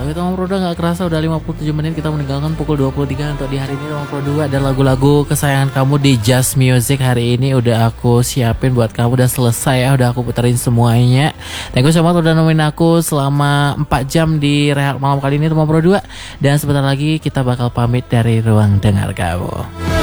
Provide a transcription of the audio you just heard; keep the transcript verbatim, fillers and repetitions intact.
Oke teman Pro dua, gak kerasa udah lima puluh tujuh menit kita meninggalkan pukul dua puluh tiga untuk di hari ini. Teman Pro dua, ada lagu-lagu kesayangan kamu di Just Music hari ini udah aku siapin buat kamu, udah selesai ya, udah aku puterin semuanya. Thank you so much udah nemenin aku selama empat jam di Rehat Malam kali ini teman Pro dua. Dan sebentar lagi kita bakal pamit dari ruang dengar kamu.